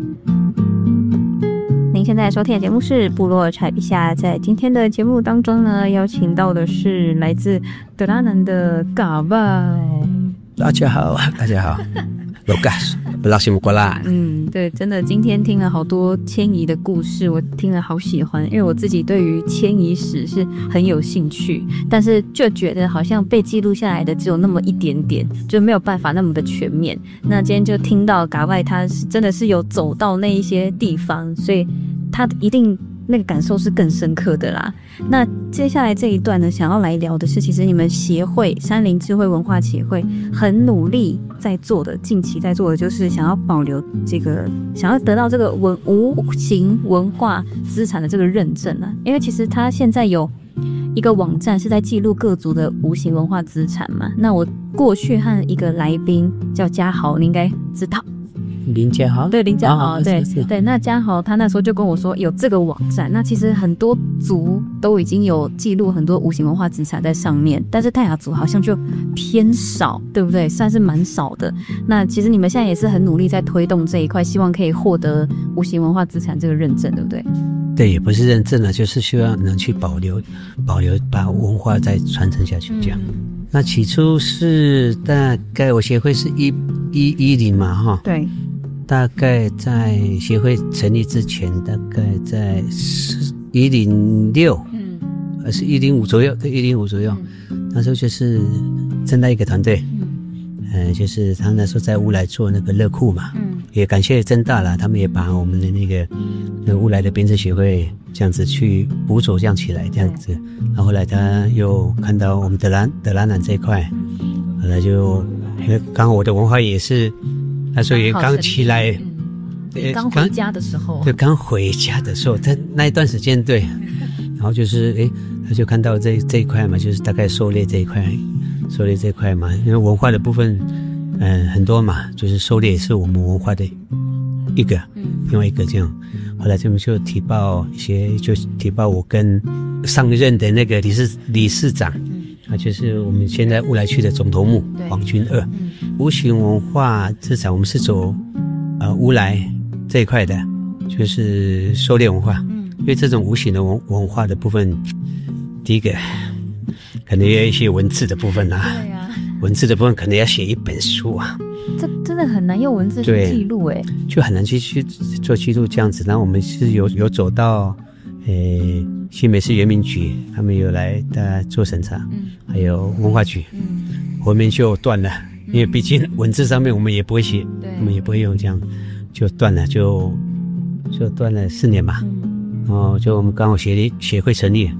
您现在收听的节目是部落采比下，在今天的节目当中呢，邀请到的是来自德拉南的嘎拜。 大家好，大家好，Lucas， 不老心不过啦。 对，真的，今天听了好多迁移的故事，我听了好喜欢，因为我自己对于迁移史是很有兴趣，但是就觉得好像被记录下来的只有那么一点点，就没有办法那么的全面。那今天就听到嘎拜他真的是有走到那一些地方，所以他一定那个感受是更深刻的啦。那接下来这一段呢，想要来聊的是，其实你们协会山林智慧文化协会很努力在做的，近期在做的就是想要保留这个，想要得到这个无形文化资产的这个认证啊。因为其实他现在有一个网站是在记录各族的无形文化资产嘛。那我过去和一个来宾叫嘉豪，你应该知道。 林家豪， 对，林家豪，对是对。那家豪他那时候就跟我说有这个网站，那其实很多族都已经有记录很多无形文化资产在上面，但是泰雅族好像就偏少，对不对？算是蛮少的。那其实你们现在也是很努力在推动这一块，希望可以获得无形文化资产这个认证，对不对？ 对，也不是认证了，就是希望能去保留，把文化再传承下去这样。那起初是大概我协会是110嘛，哈， 对。 大概在协会成立之前，大概在106，还是105左右，对，105左右。那时候就是正大一个团队，就是他那时候在乌来做那个乐库嘛，也感谢正大啦，他们也把我们的那个乌来的编织协会这样子去补走这样起来这样子。然后后来他又看到我们德拉南这一块，后来就因为刚好我的文化也是。那时候也刚起来， 刚回家的时候， 对，刚回家的时候，在那一段时间，对，然后就是他就看到这一块嘛，就是大概狩猎这一块嘛，因为文化的部分，很多嘛，就是狩猎也是我们文化的一个，另外一个这样。后来他们就提报一些，就提报我跟上任的那个理事长。就是我们现在乌来区的总头目黄君二，无形文化资产我们是走乌来这一块的，就是狩猎文化，因为这种无形的文化的部分，第一个可能要一些文字的部分啊，对啊，文字的部分可能要写一本书啊，这真的很难用文字去记录就很难去做记录这样子。然后我们是有走到新北市原民局，他们有来做审查，还有文化局，后面就断了，因为毕竟文字上面我们也不会写，我们也不会用，这样就断了，就断了4年吧。就我们刚好协会成立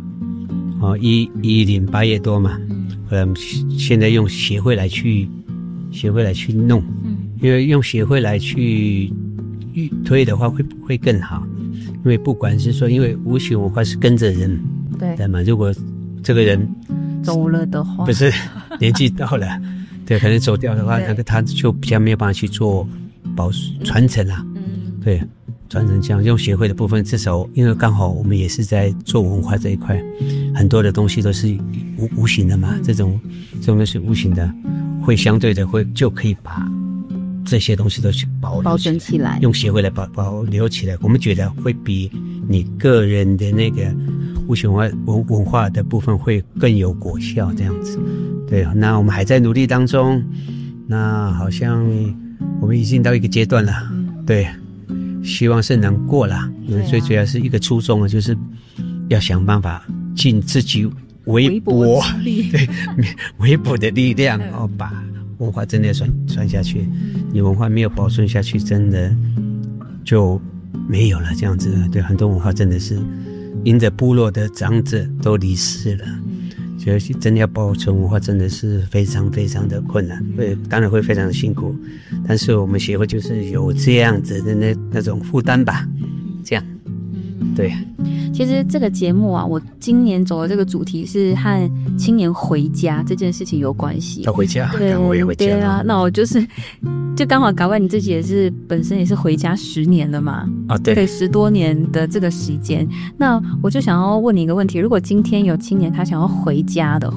，108月多嘛，后来我们现在用协会来去弄，因为用协会来去推的话会更好。因为不管是说，因为无形文化是跟着人，对嘛？如果这个人走了的话， 不是年纪到了，对，可能走掉的话，那个他就比较没有办法去做传承啊。对，传承这样用协会的部分，至少因为刚好我们也是在做文化这一块，很多的东西都是无形的嘛，这种都是无形的，会相对的就可以把这些东西都去保存起来，用协会来保留起来，我们觉得会比你个人的那个无形文化的部分会更有果效，这样子。对，那我们还在努力当中，那好像我们已经到一个阶段了，对，希望是能过了。因为最主要是一个初衷，就是要想办法尽自己微薄的力量，把文化真的传下去。你文化没有保存下去，真的就没有了这样子。对，很多文化真的是因着部落的长者都离世了，所以真的要保存文化真的是非常非常的困难，对，当然会非常的辛苦，但是我们协会就是有这样子的那种负担吧，这样，对。 其实这个节目啊，我今年走的这个主题是和青年回家这件事情有关系。 要回家， 对， 我也回家。 对啊，那我就刚好搞完你自己本身也是回家10年了嘛。对，10多年的这个时间。那我就想要问你一个问题：如果今天有青年他想要回家的话，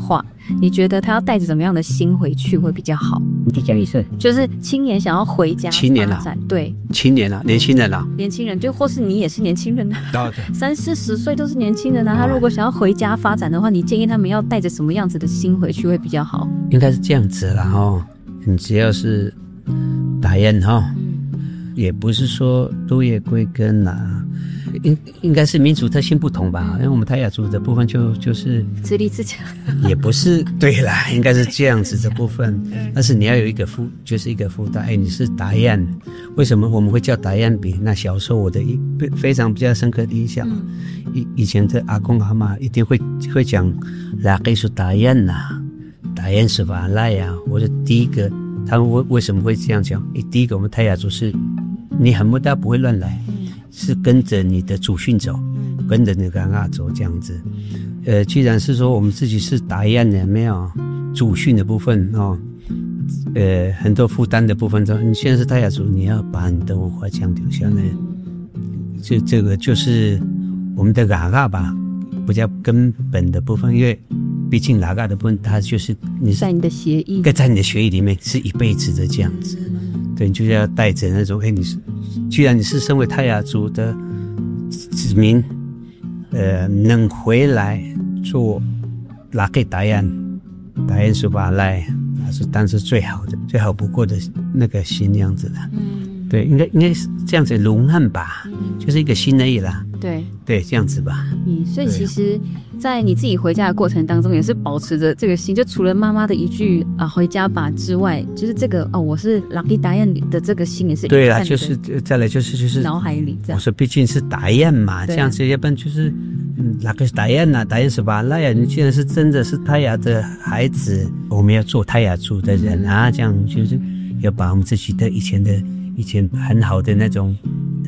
你觉得他要带着怎么样的心回去会比较好？ 你再讲一次。 就是青年想要回家青年啊， 对， 青年啊，年轻人啊， 年轻人就或是你也是年轻人啊，30-40岁都是年轻人啊。他如果想要回家发展的话，你建议他们要带着什么样子的心回去会比较好？ 应该是这样子啦你只要是打雁也不是说落叶归根啦，应该是民族特性不同吧，因为我们泰雅族的部分就是自立自强， 也不是对啦，应该是这样子的部分。但是你要有一个就是一个附带，你是打雁，为什么我们会叫打雁饼？那小时候我的非常比较深刻的印象，以前的阿公阿嬷一定会讲拉给说打雁呐，打雁是吧来呀。我的第一个，他们为什么会这样讲？第一个我们泰雅族是，你很不大不会乱来。是跟着你的祖训走，跟着那个阿走这样子。既然是说我们自己是打雁的，没有祖训的部分很多负担的部分，你现在是泰雅族，你要把你的文化强留下来。这个就是我们的阿吧，比较根本的部分，因为毕竟阿的部分，它就是你是在你的协议， 在你的血液里面是一辈子的这样子。对，你就是要带着那种，既然你是身为泰雅族的子民，能回来做拉给打雁说吧来，那是当时最好的、最好不过的那个新样子的。对，应该是这样子融合吧，就是一个心而已啦。对，这样子吧。 所以其实在你自己回家的过程当中，也是保持着这个心，就除了妈妈的一句回家吧之外，就是这个我是拉给打雁的这个心也是。 对啦，就是再来就是脑海里这样。 我说毕竟是打雁嘛，这样子，要不然就是拉给打雁呐，打雁是吧？那呀，你既然是真的是泰雅的孩子，我们要做泰雅族的人啊，这样就是要把我们自己的以前很好的那种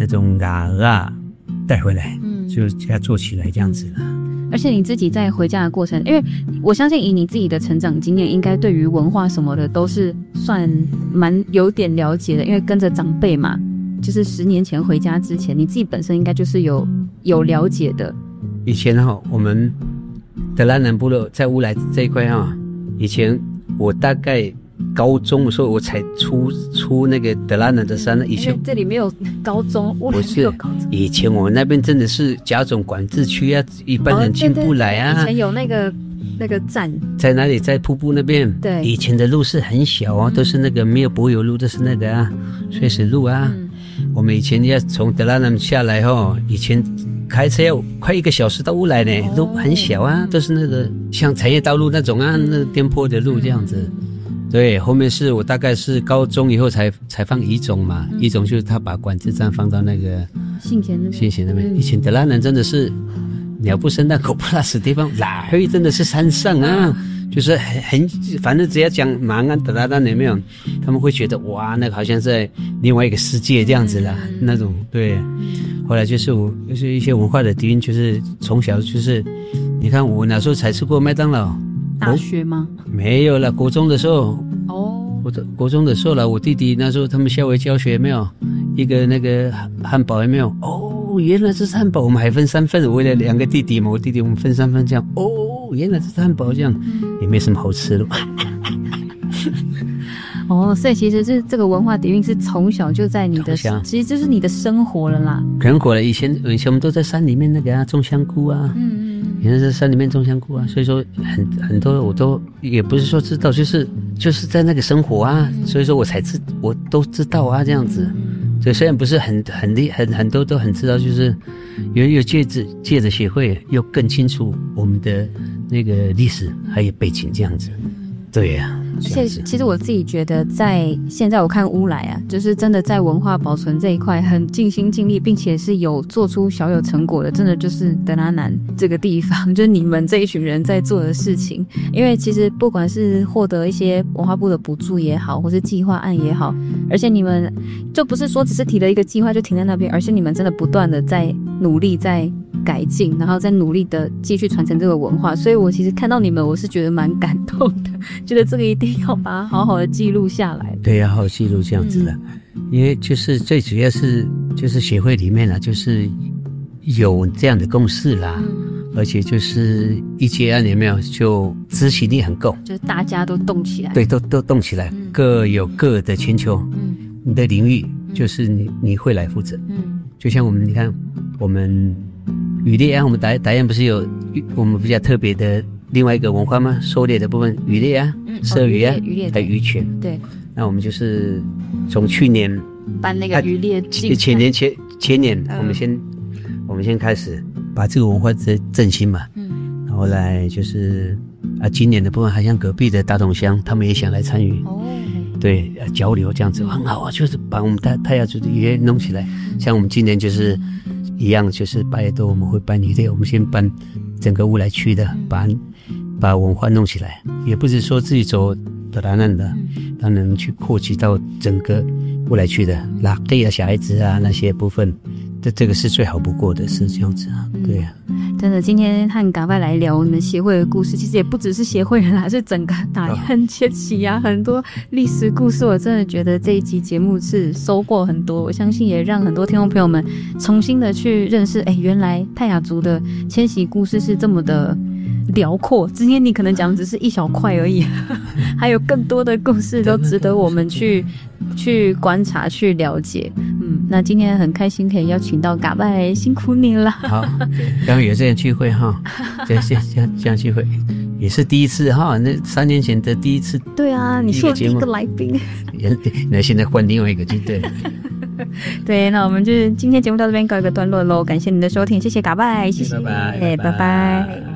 带回来，就要做起来这样子了。 而且你自己在回家的过程，因为我相信以你自己的成长经验，应该对于文化什么的都是算蛮有点了解的，因为跟着长辈嘛，就是10年前回家之前，你自己本身应该就是有了解的。 以前我们德拉南部落在乌来这一块以前我大概高中的时候我才出那个德拉南的山，以前这里没有高中，乌来没有高中。 以前我们那边真的是甲种管制区啊，一般人进不来啊。 以前有那个站在哪里？在瀑布那边。 对， 以前的路是很小都是那个没有柏油路，都是那个碎石路啊。我们以前要从德拉南下来以前开车要快1个小时到乌来呢，路很小啊，都是那个像产业道路那种那颠簸的路这样子。对，后面是我大概是高中以后才放乙种嘛，乙种就是他把管制站放到那个信贤那边。以前德拉南真的是鸟不生蛋狗不拉屎地方，哪会真的是山上就是反正只要讲马鞍德拉南有没有，他们会觉得哇，那个好像在另外一个世界这样子啦，那种。对，后来就是一些文化的底蕴，就是从小就是你看我那时候才吃过麦当劳。 大学吗？没有了，国中的时候。国中的时候了，我弟弟那时候他们校外教学有没有一个那个汉堡有没有？原来这是汉堡，我们还分3份，为了2个弟弟嘛，我们分3份这样。原来这是汉堡这样，也没什么好吃的。 所以其实是这个文化底蕴是从小就在你的，其实就是你的生活了啦。 生活了，以前我们都在山里面那个种香菇啊。原来在山里面种香菇啊，所以说很多我都也不是说知道，就是在那个生活啊，所以说我都知道啊这样子。对，虽然不是很多都很知道，就是有借着协会又更清楚我们的那个历史还有背景这样子。对呀。 而且其实我自己觉得在现在我看乌来就是真的在文化保存这一块很尽心尽力，并且是有做出小有成果的，真的就是德拉南这个地方，就是你们这一群人在做的事情。因为其实不管是获得一些文化部的补助也好，或是计划案也好，而且你们就不是说只是提了一个计划就停在那边，而且你们真的不断的在努力在改进，然后再努力的继续传承这个文化。所以我其实看到你们我是觉得蛮感动的，觉得这个一定要把它好好的记录下来。 对，要好好记录这样子的。因为就是最主要是就是协会里面就是有这样的共识啦。 而且就是一接案有没有就执行力很够， 就是大家都动起来， 对，都动起来，各有各的千秋，你的领域就是你会来负责，就像我们你看我们渔猎啊，我们达彦不是有我们比较特别的另外一个文化吗？狩猎的部分，渔猎啊，射鱼啊，还有渔权， 对， 那我们就是从去年办那个渔猎前年我们先开始把这个文化振兴嘛，然后来就是今年的部分还像隔壁的大同乡，他们也想来参与，对，交流这样子很好啊，就是把我们泰雅族的渔猎弄起来，像我们今年就是一样，就是8月多我们会办渔猎，我们先办整个乌来区的，把文化弄起来，也不是说自己走的南岸的，当然去扩及到整个乌来区的拉对啊小孩子啊那些部分，这个是最好不过的，是这样子啊，对啊。 真的，今天和嘎拜来聊你们协会的故事，其实也不只是协会人啦，是整个达彦迁徙啊，很多历史故事。我真的觉得这一集节目是收获很多，我相信也让很多听众朋友们重新的去认识，原来泰雅族的迁徙故事是这么的辽阔。今天你可能讲的只是一小块而已，还有更多的故事都值得我们去观察、去了解。那今天很开心可以邀请到嘎拜，辛苦你了。 好，刚刚有这样聚会哈，这样聚会也是第一次哈，那3年前的第一次。 对啊，你是我第一个来宾。 那现在换另外一个就对了。 对，那我们就是今天节目到这边告一个段落喽，感谢您的收听，谢谢嘎拜，谢谢， 拜拜。